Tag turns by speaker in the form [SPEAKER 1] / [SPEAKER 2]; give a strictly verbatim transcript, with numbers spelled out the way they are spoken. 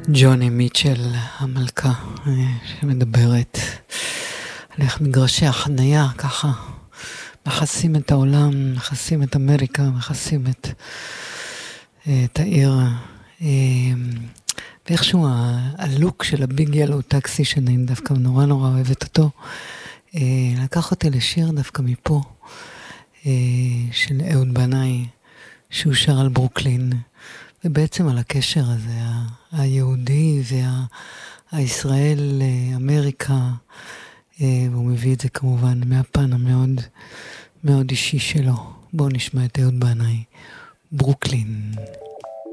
[SPEAKER 1] ג'וני מיטשל, המלכה, שמדברת על איך מגרשי החנייה, ככה, מכסים את העולם, מכסים את אמריקה, מכסים את, את העיר. ואיכשהו הלוק של הביג ילו טקסי, שאני דווקא נורא נורא אוהבת אותו, לקח אותי לשיר דווקא מפה, של אהוד בנאי, שהוא שר על ברוקלין, ובעצם על הקשר הזה, היהודי והישראל, אמריקה, והוא מביא את זה כמובן מהפן המאוד מאוד אישי שלו. בואו נשמע את אהוד בנאי, ברוקלין.